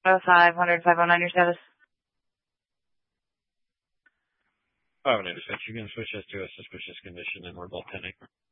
500, 509 your status. 509 dispatch, you can switch us to a suspicious condition and we're both 10 acre.